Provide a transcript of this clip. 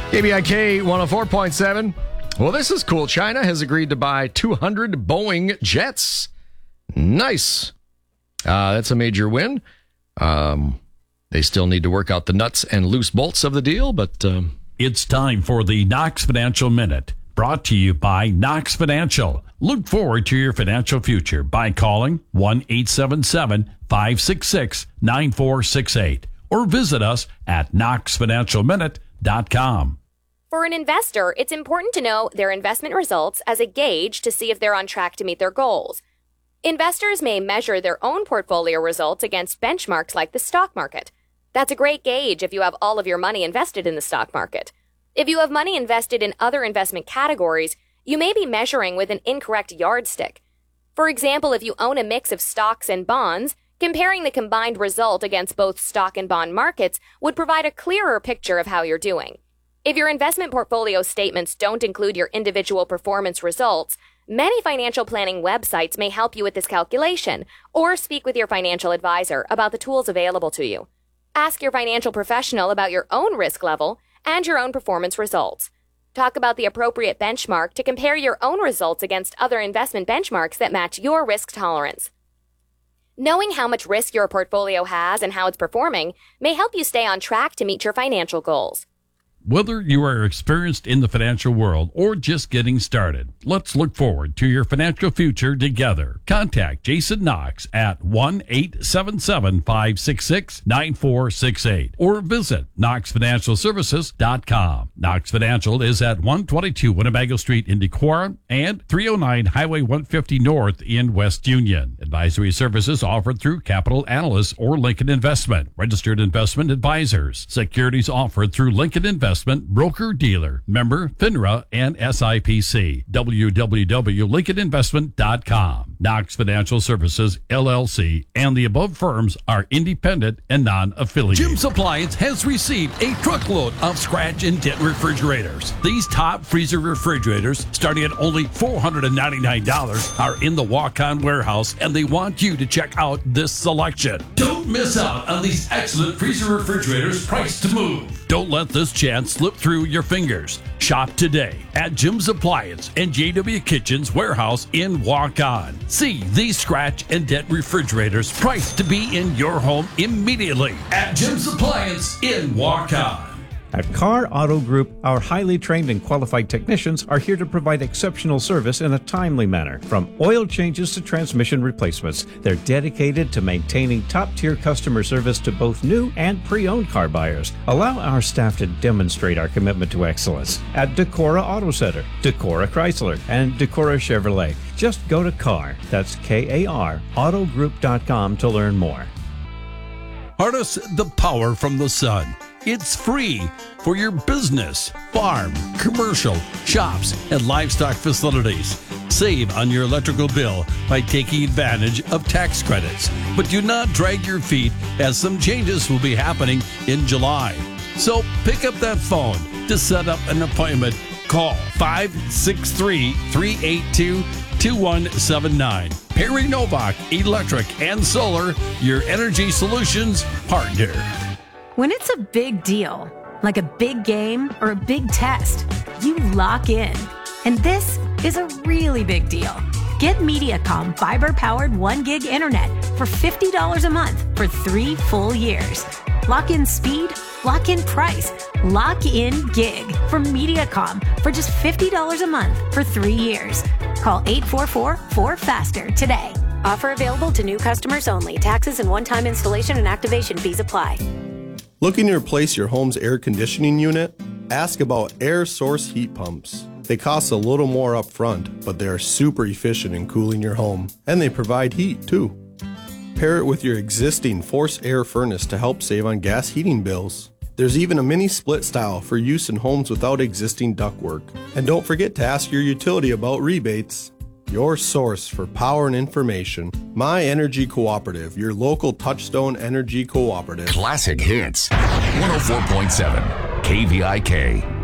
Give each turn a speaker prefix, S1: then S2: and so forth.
S1: KBIK 104.7. Well, this is cool. China has agreed to buy 200 Boeing jets. Nice. That's a major win. They still need to work out the nuts and loose bolts of the deal, but...
S2: It's time for the Knox Financial Minute, brought to you by Knox Financial. Look forward to your financial future by calling 1-877-566-9468 or visit us at knoxfinancialminute.com.
S3: For an investor, it's important to know their investment results as a gauge to see if they're on track to meet their goals. Investors may measure their own portfolio results against benchmarks like the stock market. That's a great gauge if you have all of your money invested in the stock market. If you have money invested in other investment categories, you may be measuring with an incorrect yardstick. For example, if you own a mix of stocks and bonds, comparing the combined result against both stock and bond markets would provide a clearer picture of how you're doing. If your investment portfolio statements don't include your individual performance results, many financial planning websites may help you with this calculation, or speak with your financial advisor about the tools available to you. Ask your financial professional about your own risk level and your own performance results. Talk about the appropriate benchmark to compare your own results against other investment benchmarks that match your risk tolerance. Knowing how much risk your portfolio has and how it's performing may help you stay on track to meet your financial goals.
S2: Whether you are experienced in the financial world or just getting started, let's look forward to your financial future together. Contact Jason Knox at 1-877-566-9468 or visit knoxfinancialservices.com. Knox Financial is at 122 Winnebago Street in Decorah and 309 Highway 150 North in West Union. Advisory services offered through Capital Analysts or Lincoln Investment. Registered investment advisors. Securities offered through Lincoln Investment broker-dealer, member FINRA and SIPC. www.lincolninvestment.com. Knox Financial Services, LLC, and the above firms are independent and non-affiliated. Jim's Appliance has received a truckload of scratch and dent refrigerators. These top freezer refrigerators, starting at only $499, are in the walk-on warehouse, and they want you to check out this selection. Don't miss out on these excellent freezer refrigerators priced to move. Don't let this chance slip through your fingers. Shop today at Jim's Appliance and JW Kitchen's warehouse in Walk-On. See these scratch and dent refrigerators priced to be in your home immediately at Jim's Appliance in Walk-On.
S4: At Carr Auto Group, our highly trained and qualified technicians are here to provide exceptional service in a timely manner. From oil changes to transmission replacements, they're dedicated to maintaining top-tier customer service to both new and pre-owned car buyers. Allow our staff to demonstrate our commitment to excellence at Decorah Auto Center, Decorah Chrysler, and Decorah Chevrolet. Just go to Carr, that's K-A-R, autogroup.com to learn more.
S2: Harness the power from the sun. It's free for your business, farm, commercial, shops, and livestock facilities. Save on your electrical bill by taking advantage of tax credits. But do not drag your feet, as some changes will be happening in July. So pick up that phone to set up an appointment. Call 563-382-2179. Perry Novak Electric and Solar, your energy solutions partner.
S5: When it's a big deal, like a big game or a big test, you lock in. And this is a really big deal. Get Mediacom fiber-powered 1 gig internet for $50 a month for 3 full years. Lock in speed, lock in price, lock in gig from Mediacom for just $50 a month for 3 years. Call 844-4FASTER today. Offer available to new customers only. Taxes and one-time installation and activation fees apply.
S6: Looking to replace your home's air conditioning unit? Ask about air source heat pumps. They cost a little more up front, but they are super efficient in cooling your home, and they provide heat too. Pair it with your existing forced air furnace to help save on gas heating bills. There's even a mini split style for use in homes without existing ductwork. And don't forget to ask your utility about rebates. Your source for power and information. My Energy Cooperative, your local Touchstone Energy Cooperative.
S7: Classic Hits, 104.7 KVIK.